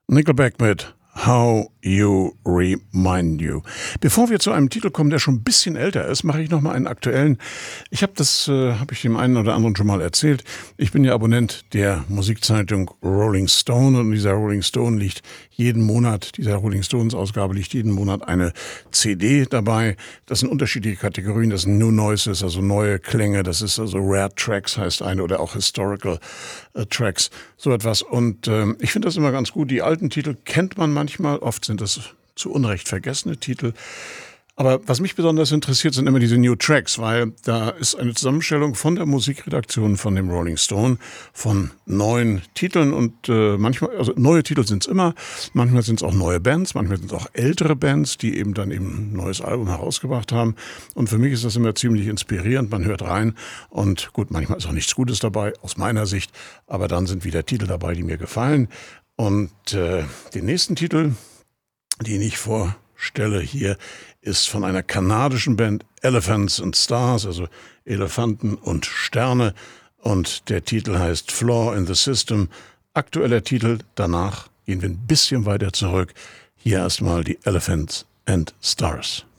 Nickelback mit How You Remind You. Bevor wir zu einem Titel kommen, der schon ein bisschen älter ist, mache ich nochmal einen aktuellen. Habe ich dem einen oder anderen schon mal erzählt. Ich bin ja Abonnent der Musikzeitung Rolling Stone und dieser Rolling Stones Ausgabe liegt jeden Monat eine CD dabei. Das sind unterschiedliche Kategorien. Das sind New Noises, also neue Klänge. Das ist also Rare Tracks heißt eine oder auch Historical Tracks, so etwas. Und ich finde das immer ganz gut. Die alten Titel kennt man manchmal, oft sind das zu Unrecht vergessene Titel. Aber was mich besonders interessiert, sind immer diese New Tracks, weil da ist eine Zusammenstellung von der Musikredaktion von dem Rolling Stone von neuen Titeln und manchmal, also neue Titel sind es immer, manchmal sind es auch neue Bands, manchmal sind es auch ältere Bands, die eben dann eben ein neues Album herausgebracht haben. Und für mich ist das immer ziemlich inspirierend, man hört rein und gut, manchmal ist auch nichts Gutes dabei, aus meiner Sicht, aber dann sind wieder Titel dabei, die mir gefallen. Und den nächsten Titel, den ich vorstelle hier, ist von einer kanadischen Band Elephants and Stars, also Elefanten und Sterne. Und der Titel heißt Flaw in the System. Aktueller Titel, danach gehen wir ein bisschen weiter zurück. Hier erstmal die Elephants and Stars.